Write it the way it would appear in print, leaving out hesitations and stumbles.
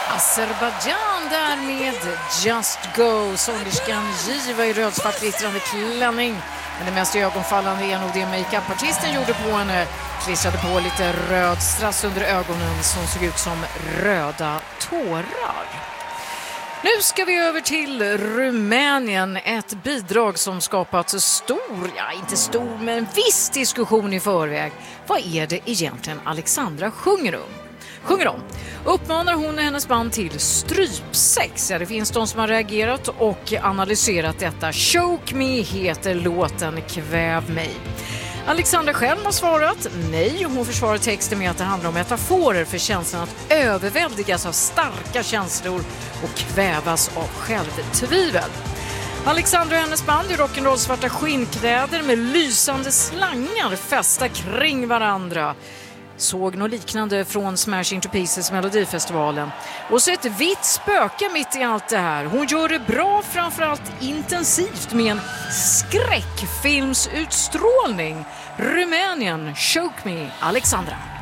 Azerbaijan där med Just Go. Sångerskan Giva i rödsvart glittrande klänning. Men det mest ögonfallande är nog det make-up-artisten gjorde på henne. Klistrade på lite röd strass under ögonen som såg ut som röda tårar. Nu ska vi över till Rumänien. Ett bidrag som skapat stor, inte stor men viss diskussion i förväg. Vad är det egentligen Alexandra sjunger om? Uppmanar hon hennes band till strypsex? Ja, det finns de som har reagerat och analyserat detta. Choke Me heter låten, kväv mig. Alexandra själv har svarat nej. Hon försvarar texten med att det handlar om metaforer för känslan att överväldigas av starka känslor och kvävas av självtvivel. Alexandra och hennes band i rock'n'roll svarta skinnkläder med lysande slangar fästa kring varandra. Såg något liknande från Smash Into Pieces Melodifestivalen. Och så ett vitt spöke mitt i allt det här. Hon gör det bra, framförallt intensivt med en skräckfilmsutstrålning. Rumänien, Choke Me, Alexandra.